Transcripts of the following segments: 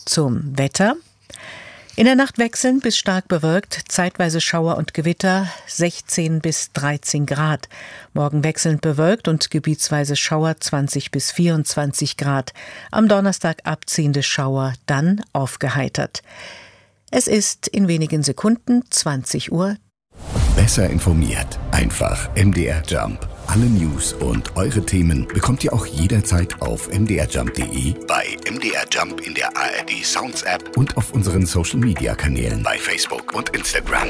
zum Wetter. In der Nacht wechselnd bis stark bewölkt, zeitweise Schauer und Gewitter, 16 bis 13 Grad. Morgen wechselnd bewölkt und gebietsweise Schauer, 20 bis 24 Grad. Am Donnerstag abziehende Schauer, dann aufgeheitert. Es ist in wenigen Sekunden 20 Uhr. Besser informiert. Einfach MDR Jump. Alle News und eure Themen bekommt ihr auch jederzeit auf mdrjump.de, bei MDR Jump in der ARD Sounds App und auf unseren Social Media Kanälen bei Facebook und Instagram.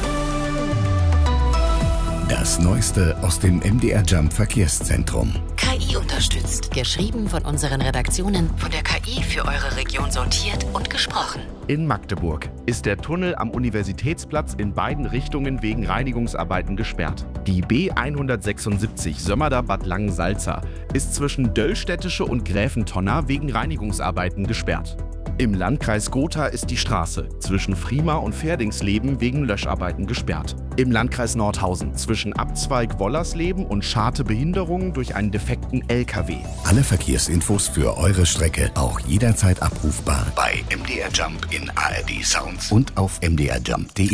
Das Neueste aus dem MDR Jump Verkehrszentrum. KI unterstützt. Geschrieben von unseren Redaktionen, von der KI für eure Region sortiert und gesprochen. In Magdeburg ist der Tunnel am Universitätsplatz in beiden Richtungen wegen Reinigungsarbeiten gesperrt. Die B176 Sömmerda-Bad Langensalza ist zwischen Döllstädtische und Gräfentonner wegen Reinigungsarbeiten gesperrt. Im Landkreis Gotha ist die Straße zwischen Frima und Ferdingsleben wegen Löscharbeiten gesperrt. Im Landkreis Nordhausen zwischen Abzweig Wollersleben und Scharte Behinderungen durch einen defekten LKW. Alle Verkehrsinfos für eure Strecke auch jederzeit abrufbar bei MDR Jump in ARD Sounds und auf mdrjump.de.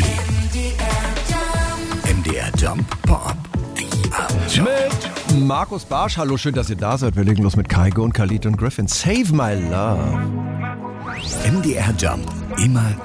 MDR Jump Pop. Mit Markus Barsch. Hallo, schön, dass ihr da seid. Wir legen los mit Kygo und Khalid und Griffin. Save My Love. MDR Jump. Immer